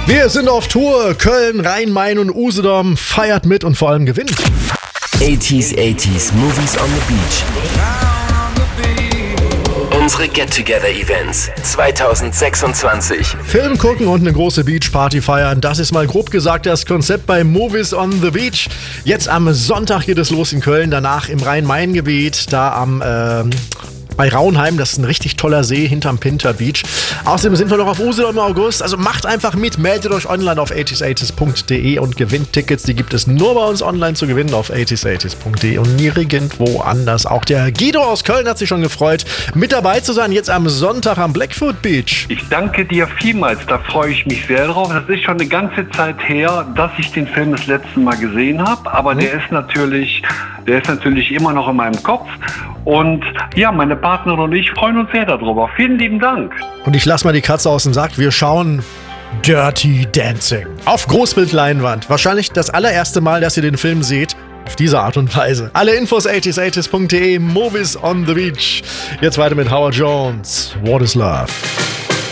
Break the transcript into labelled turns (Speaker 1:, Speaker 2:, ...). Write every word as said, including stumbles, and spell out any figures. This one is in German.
Speaker 1: Wir sind auf Tour. Köln, Rhein-Main und Usedom. Feiert mit und vor allem gewinnt.
Speaker 2: achtziger, achtziger Movies on the Beach. Unsere Get-Together-Events zweitausendsechsundzwanzig.
Speaker 1: Film gucken und eine große Beachparty feiern. Das ist mal grob gesagt das Konzept bei Movies on the Beach. Jetzt am Sonntag geht es los in Köln, danach im Rhein-Main-Gebiet, da am... Äh, bei Raunheim, das ist ein richtig toller See hinterm Pinter Beach. Außerdem sind wir noch auf Usedom im August. Also macht einfach mit, meldet euch online auf achtziger achtziger punkt de und gewinnt Tickets. Die gibt es nur bei uns online zu gewinnen auf achtziger achtziger punkt de und nirgendwo anders. Auch der Guido aus Köln hat sich schon gefreut, mit dabei zu sein, jetzt am Sonntag am Blackfoot Beach.
Speaker 3: Ich danke dir vielmals, da freue ich mich sehr drauf. Das ist schon eine ganze Zeit her, dass ich den Film das letzte Mal gesehen habe, aber mhm. der ist natürlich, der ist natürlich immer noch in meinem Kopf. Und ja, meine Partnerin und ich freuen uns sehr darüber. Vielen lieben Dank.
Speaker 1: Und ich lasse mal die Katze aus dem Sack. Wir schauen Dirty Dancing auf Großbildleinwand. Wahrscheinlich das allererste Mal, dass ihr den Film seht. Auf diese Art und Weise. Alle Infos achtziger achtziger punkt de, Movies on the Beach. Jetzt weiter mit Howard Jones. What is Love?